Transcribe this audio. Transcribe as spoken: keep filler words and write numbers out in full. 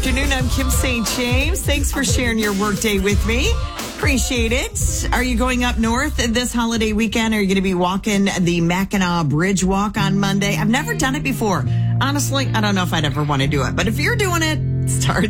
afternoon. I'm Kim Saint James. Thanks for sharing your workday with me. Appreciate it. Are you going up north this holiday weekend? Are you going to be walking the Mackinac Bridge Walk on Monday? I've never done it before. Honestly, I don't know if I'd ever want to do it. But if you're doing it, start